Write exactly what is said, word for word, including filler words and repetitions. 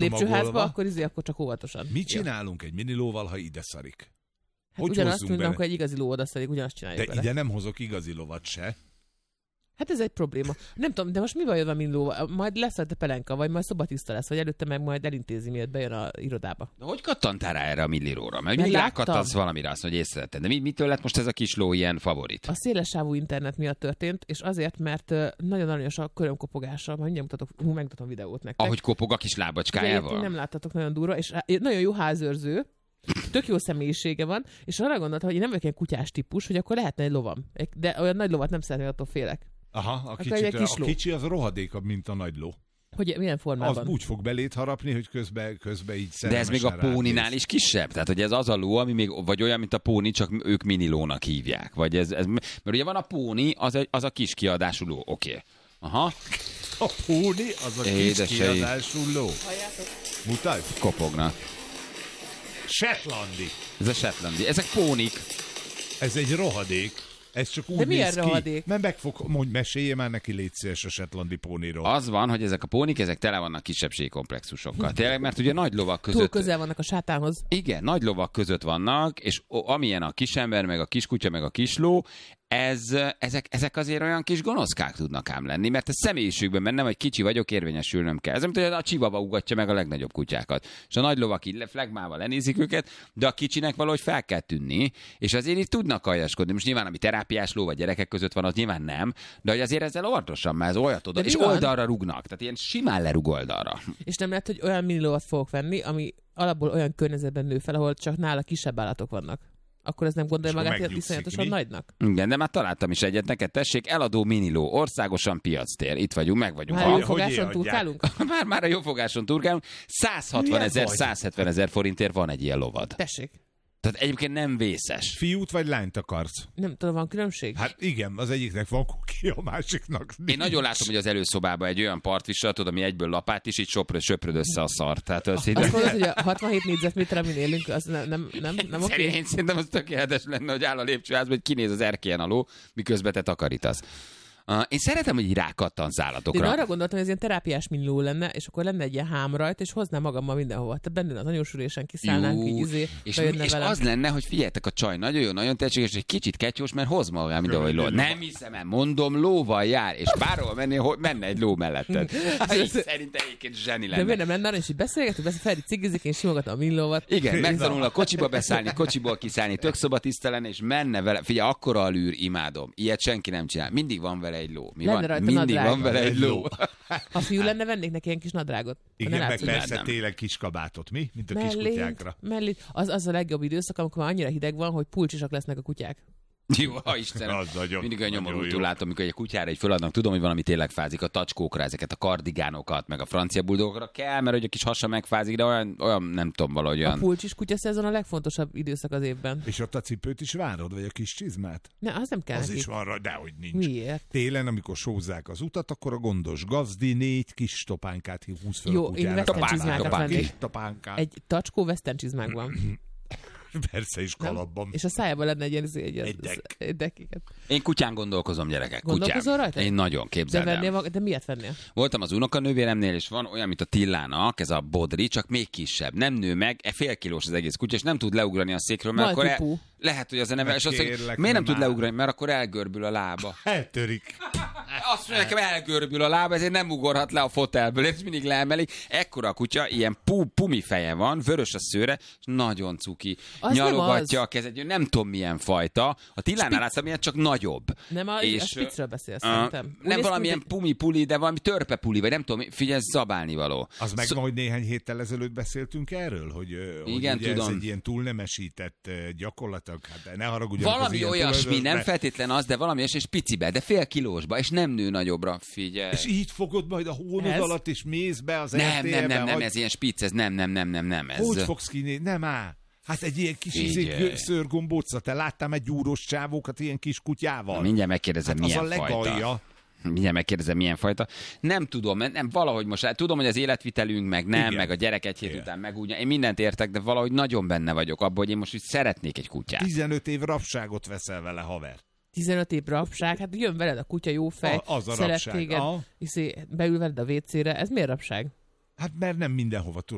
lépcsőházba, akkor izé, akkor csak óvatosan. Mit csinálunk egy minilóval, ha ide szarik? Hát ugyanazt tudnám, hogy egy igazi ló oda szarik, ugyanazt csináljuk De vele. ide nem hozok igazi lovat se. Hát ez egy probléma. Nem tudom, de most mi van jön a minilóval? Majd lesz a pelenka, vagy majd szobatiszta lesz, vagy előtte meg majd elintézi, miért bejön a irodába. De hogy kattantál rá erre a millilóra? Mert mindig láttam. rákattansz valamire, azt, hogy észrevetted. De mi, mitől lett most ez a kis ló ilyen favorit? A szélessávú internet miatt történt, és azért, mert ö, nagyon aranyos a körömkopogása. Majd mindjárt mutatok, hú, megmutatom videót nektek. Ahogy kopog a kis Ugye, lábacskájával? nem láttatok, nagyon durva, és nagyon jó házőrző, tök jó személyisége van, és arra gondoltam, hogy én nem vagyok ilyen kutyás típus, hogy akkor lehetne egy lovam. De olyan nagy lovat nem szeretnék, attól félek. Aha, a, Akkor kicsit, egy kis a ló. kicsi az rohadékabb, mint a nagy ló. Hogy milyen formában? Az úgy fog belét harapni, hogy közben, közben így De ez még a szerelmesen póninál ránéz. is kisebb? Tehát, hogy ez az a ló, ami még, vagy olyan, mint a póni, csak ők minilónak hívják. Vagy ez, ez, mert ugye van a póni, az, egy, az a kis kiadású ló. Oké. Okay. Aha. A póni, az a kis Édesei. kiadású ló. Halljátok? Mutasd. Kopognak. Shetlandi. Ez a shetlandi. Ezek pónik. Ez egy rohadék. Ez csak úgy De milyen néz ki. rohadék? Mert meg fog, mondj, mesélje már neki, légy szíves a shetlandi póniról. Az van, hogy ezek a pónik, ezek tele vannak kisebbségi komplexusokkal. Tényleg, mert ugye nagy lovak között... Túl közel vannak a sátánhoz. Igen, nagy lovak között vannak, és amilyen a kisember, meg a kiskutya, meg a kisló, ez, ezek, ezek azért olyan kis gonoszkák tudnak ám lenni, mert a személyiségben bennem, hogy kicsi vagyok, érvényesülnöm kell. Ez nem tudja, a csivava ugatja meg a legnagyobb kutyákat. És a nagy lovak így flegmával lenézik őket, de a kicsinek valahogy fel kell tűnni, és azért így tudnak aljaskodni. Most nyilván, ami terápiás ló vagy gyerekek között van, az nyilván nem, de hogy azért ezzel óvatosan, mert ez olyat oda, De és mi van? oldalra rúgnak. Tehát ilyen simán lerúg oldalra. És nem lehet, hogy olyan minilóvat fogok venni, ami alapból olyan környezetben nő fel, ahol csak nála kisebb állatok vannak. Akkor ez nem gondolja És akkor magát ilyen megnyugszik, iszonyatosan mi? nagynak? Igen, de már találtam is egyet, neked tessék, eladó miniló, országosan piactér. Itt vagyunk, meg vagyunk. Már Hogy- jó hogy fogáson adják? turkálunk? Már, már a jófogáson turkálunk. százhatvan ezer, vagy? százhetven ezer forintért van egy ilyen lovad. Tessék. Tehát egyébként nem vészes. Fiút vagy lányt akarsz? Nem tudom, van különbség? Hát igen, az egyiknek van kuki, a másiknak nincs. Én nagyon látom, hogy az előszobában egy olyan partviselet, ami egyből lapát is, így söpröd, söpröd össze a szart. Tehát az így... Azt mondod, hogy a hatvanhét négyzetméter, amin élünk, az nem, nem, nem, nem oké? Szerint, szerintem az tökéletes lenne, hogy áll a lépcsőházban, hogy kinéz az erkélyen a ló, miközben te takarítasz. Uh, én szeretem, hogy így rákattansz De állatokra. én arra gondoltam, hogy ez ilyen terápiás miniló lenne, és akkor lenne egy ilyen hám rajta, és hoznám magammal mindenhova. Tehát benne az anyósülésen kiszállnánk, így izé, és, bejönne és velem. az lenne, hogy figyeljetek, a csaj nagyon jó, nagyon tehetséges, egy kicsit ketyós, mert hoz magam mindenhol egy ló. Nem hiszem el, mondom, lóval jár, és bárhol menni, hogy menne egy ló melletted. Hát így szerintem egyébként zseni De lenne. miért nem lenne arra, és így beszélgetünk, beszél, Feri cigizik, én simogatom a minilóvat. Igen, megtanul a kocsiba beszállni, kocsiból kiszállni, tök szobatiszta lenne, és menne vele. Figyelj, akkora a lűr, imádom. Ilyet senki nem csinál. Mindig van vele egy ló. Mi Lenne van? rajta Mindig nadrág. van vele egy ló. Ha fiú lenne, vennék neki ilyen kis nadrágot. Igen, Ne meg látszódjon. persze nem. tényleg kis kabátot, mi? Mint a kis Mellét, kutyákra. mellét. Az, az a legjobb időszak, amikor már annyira hideg van, hogy pulcsisak lesznek a kutyák. Jó, ha Istenem. Az nagyon- Mindig olyan nagyon nyomorultul jó. látom, amikor egy kutyára egy föladnak, tudom, hogy valami tényleg fázik a tacskókra, ezeket a kardigánokat, meg a francia buldogokra kell, mert hogy a kis hasa megfázik, de olyan, olyan nem tudom, valahogy A olyan. pulcsis kutya szezon a legfontosabb időszak az évben. És ott a cipőt is várod, vagy a kis csizmát? Ne, az nem kell Az neki. is van rajta, dehogy nincs. Miért? Télen, amikor sózzák az utat, akkor a gondos gazdi négy kis topánkát húz fel Jó, a én kutyára. western Topánk, csizmákat topánk. vennék. Kis topánkát. Egy tacskó western csizmákban. Persze is Nem? kalapban. És a szájában lenne egy ilyen egy, egy, Egy dekk. egy dekkiket. Én kutyán gondolkozom, gyerekek. Gondolkozol Kutyán. rajta? Én nagyon De képzeld el. vennél maga, de miért vennél? Voltam az unokanővéremnél, és van olyan, mint a Tillának, ez a bodri, csak még kisebb. Nem nő meg, e fél kilós az egész kutya, és nem tud leugrani a székről, mert akkor el, Maltipú. lehet, hogy az a neve, és azt mondja, kérlek, miért nem nem tud áll. leugrani, mert akkor elgörbül a lába. Eltörik. Azt mondja, nekem elgörbül a lába, ezért nem ugorhat le a fotelből, és mindig leemelik. Ekkora a kutya, ilyen pu, pumi feje van, vörös a szőre, és nagyon cuki. Az Nyalogatja nem a kezed, nem tudom milyen fajta. A Tillánál láttam ilyen, csak nagyobb. Nem, a, És, a spicről beszélsz, Uh, szerintem. Úgy nem néz valamilyen ki, pumi puli, de valami törpe puli, vagy nem tudom, figyelj, zabálni való. Az meg, hogy néhány héttel ezelőtt beszéltünk erről, hogy, hogy Igen, ugye tudom. ez egy ilyen túlnemesített ö, gyakorlatilag, hát ne haragudjanak az Valami ilyen olyasmi, tulajdonos, nem de- feltétlen az, de valami olyasmi, és picibe, de fél kilósba, és nem nő nagyobbra, figyelj. És így fogod majd a hónod Ez? alatt, és mész be az Nem, er té el-be, nem, nem, nem, hogy- ez ilyen spicc, ez nem, nem, nem, nem, nem, ez. Hogy fogsz kinézni? Nem áll. Hát egy ilyen kis Figyelj. izé, szőrgombóca, te láttál egy gyúrós csávókat ilyen kis kutyával? Na, mindjárt megkérdezem, hát az milyen a legalja. fajta. Mindjárt megkérdezem, milyen fajta. Nem tudom, nem, valahogy most, tudom, hogy az életvitelünk, meg nem, Igen. meg a gyerek egy hét Igen. után meg úgy, én mindent értek, de valahogy nagyon benne vagyok abban, hogy én most úgy szeretnék egy kutyát. tizenöt év rabságot veszel vele, haver. tizenöt év rabság, hát jön veled a kutya, jó fej, A- az a szeret rabság, téged, aha. hiszé, beül veled a vécére, ez miért rabság? Hát mert nem mindenhova